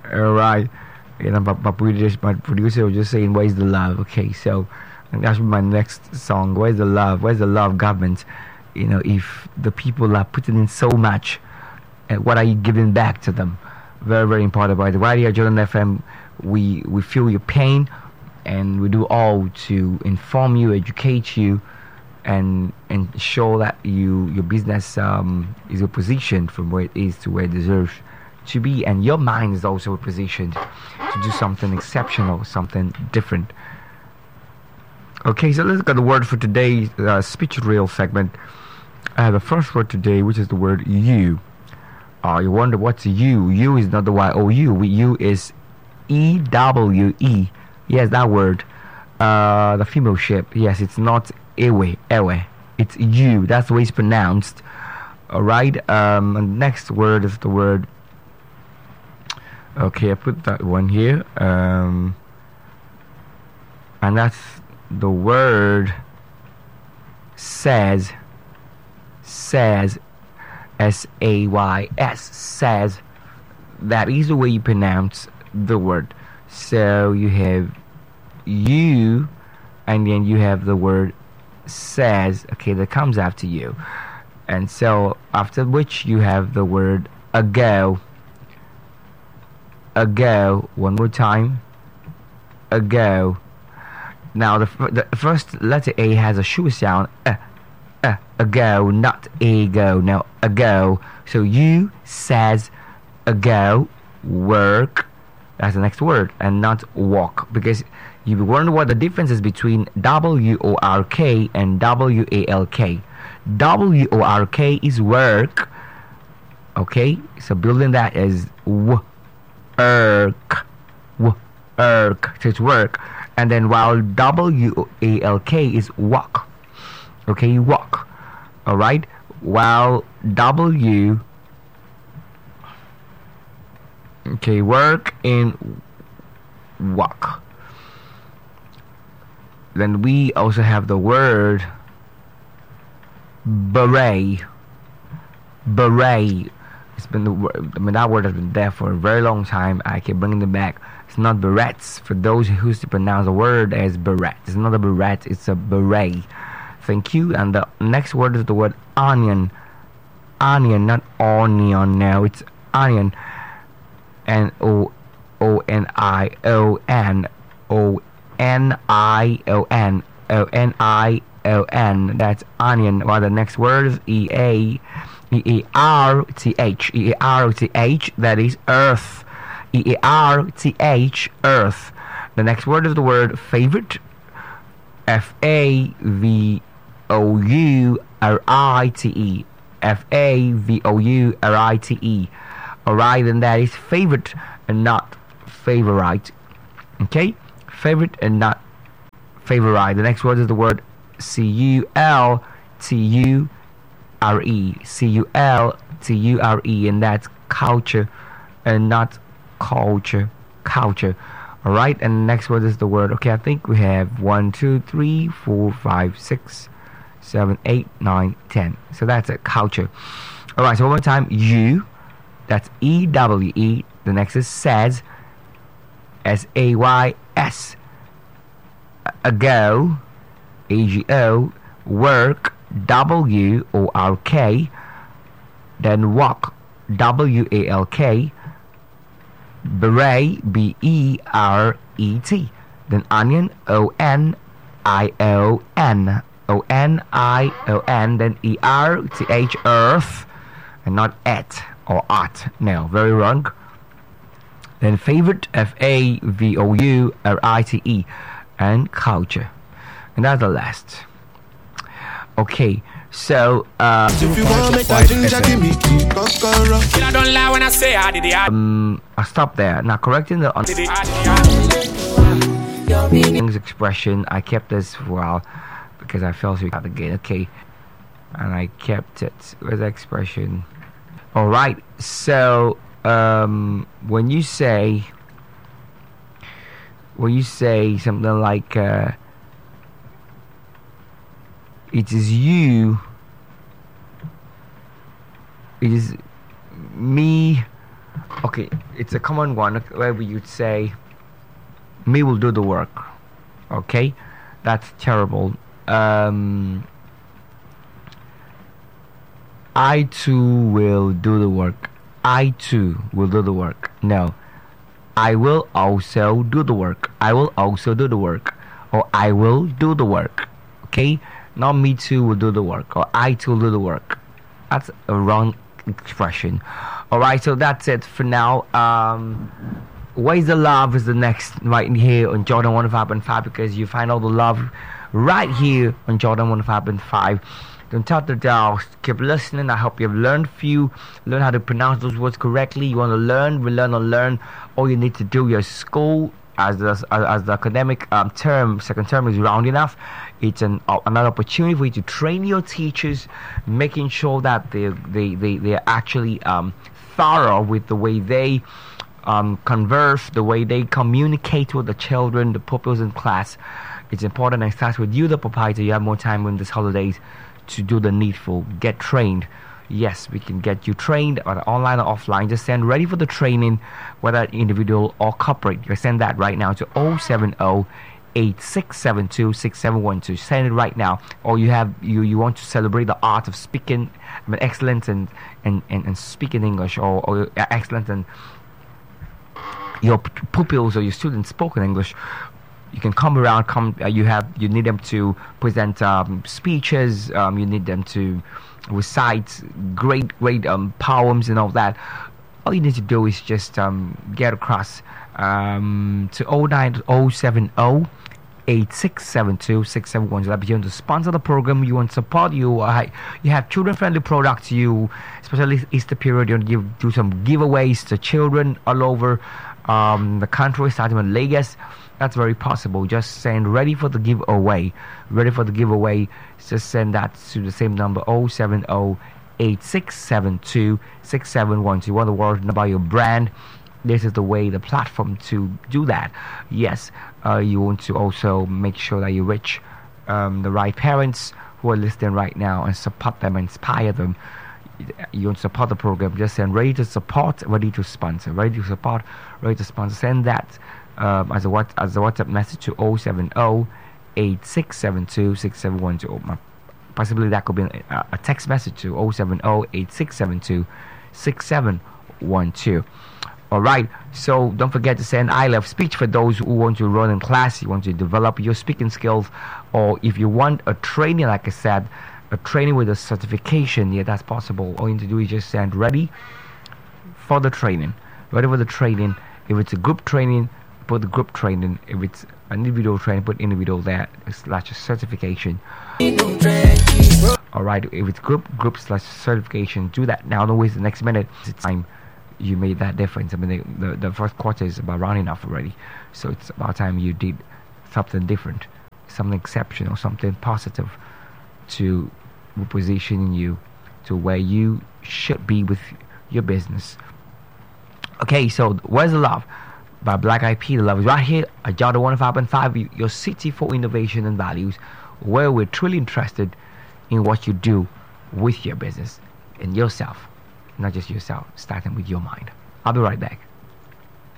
All right. My producer was just saying, "Where's the love?" Okay, so and that's my next song. Where's the love? Where's the love, government? If the people are putting in so much, what are you giving back to them? Very, very important. By the way, here at Jordan FM, we feel your pain, and we do all to inform you, educate you, and show that your business is a position from where it is to where it deserves to be, and your mind is also positioned to do something exceptional, something different. Okay, so let's look at the word for today's speech reel segment. The first word today, which is the word you. You wonder what's you? You is not the Y-O-U. You is E-W-E. Yes, that word. The female shape. Yes, it's not ewe. It's you. That's the way it's pronounced. Alright, and the next word is the word. Okay, I put that one here. And that's the word says. S-A-Y-S. Says. That is the way you pronounce the word. So you have you, and then you have the word says. Okay, that comes after you. And so after which you have the word ago. Ago. One more time. Ago. Now the first letter A has a short sound. Ago, not ego. Now ago. So you says ago, work. That's the next word, and not walk, because you wonder what the difference is between W-O-R-K and W-A-L-K. W-O-R-K is work. Okay, so building that is work. Work. So it's work. And then while W-A-L-K is walk. Okay, walk. Alright? While W... Okay, work in walk. Then we also have the word beret. Beret. It's been that word has been there for a very long time. I keep bringing it back. It's not berets. For those who used to pronounce the word as beret, it's not a beret. It's a beret. Thank you. And the next word is the word onion. Onion, not onion. Now it's onion. N-O-O-N-I-O-N. O-N-I-O-N. O-N-I-O-N. That's onion. While the next word is E-A. E-A-R-T-H. E-A-R-T-H. That is earth. E-A-R-T-H. Earth. The next word is the word favorite. F-A-V-O-U-R-I-T-E. F-A-V-O-U-R-I-T-E. Alright, and that is favorite and not favorite. Okay? Favorite and not favorite. The next word is the word C-U-L-T-U-R-E. C-U-L-T-U-R-E. And that's culture and not culture. Culture. Alright, and the next word is the word. Okay, I think we have 1, 2, 3, 4, 5, 6, 7, 8, 9, 10. So that's it. Culture. Alright, so one more time. You. That's E-W-E. The next is says. S-A-Y-S. Ago. A-G-O. Work. W-O-R-K. Then walk. W-A-L-K. Beret. B-E-R-E-T. Then onion. O-N-I-O-N. O-N-I-O-N. Then E-R-T-H. Earth. And not at or at. No, very wrong. Then favorite. F-A-V-O-U-R-I-T-E. And culture. And that's the last. Okay, so if you want to make a ginger, give me key, I don't lie when I say I did it. I'll stop there. Now correcting the expression, I kept this for a while because I felt so out again. Okay, and I kept it with the expression. All right, so when you say something like it is you, it is me, Okay, it's a common one where you'd say, "Me will do the work." Okay, that's terrible. I too will do the work. I too will do the work. No, I will also do the work. I will also do the work. Or I will do the work. Okay, not me too will do the work. Or I too will do the work. That's a wrong expression. Alright, so that's it for now. Where's the Love is the next right here on Jordan 105.5, because you find all the love right here on Jordan 105.5. Don't touch the dial. Keep listening. I hope you've learn how to pronounce those words correctly. You want to learn. All you need to do, your school, as the academic second term is round enough. It's another opportunity for you to train your teachers, making sure that they're actually thorough with the way they converse, the way they communicate with the children, the pupils in class. It's important, and it starts with you, the proprietor. You have more time in these holidays to do the needful. Get trained. Yes, we can get you trained, whether online or offline. Just send ready for the training, whether individual or corporate. You send that right now to 070-8672-6712. Send it right now. Or you want to celebrate the art of speaking, excellence and speaking English, or excellence in your pupils or your students spoken English. You can come around. You need them to present speeches. You need them to recite great poems and all that. All you need to do is just get across to 070-8672-6712. That'll be you want to sponsor the program. You want to support. You have children-friendly products. You, especially Easter period, you want to do some giveaways to children all over the country, starting with Lagos. That's very possible. Just send ready for the giveaway. Just send that to the same number, 070-8672-6712. You want to worry about your brand. This is the way, the platform to do that. Yes, you want to also make sure that you reach the right parents who are listening right now and support them, inspire them. You want to support the program. Just send ready to support, ready to sponsor. Ready to support, ready to sponsor. Send that as a WhatsApp message to 070-8672-6712. Possibly that could be a text message to 070-8672-6712. Alright, so don't forget to send I love speech for those who want to run in class, you want to develop your speaking skills, or if you want a training, like I said, a training with a certification. Yeah, that's possible. All you need to do is just send ready for the training. If it's a group training, put the group training. If it's an individual training, put individual there / certification. Alright, if it's group / certification, do that now. Don't waste the next minute. It's time you made that difference. I mean, the first quarter is about rounding off already, so it's about time you did something different, something exceptional, something positive to position you to where you should be with your business. Okay, so Where's the Love by Black Eyed Peas. The love is right here at Jordan 105.5, your city for innovation and values, where we're truly interested in what you do with your business and yourself. Not just yourself, starting with your mind. I'll be right back.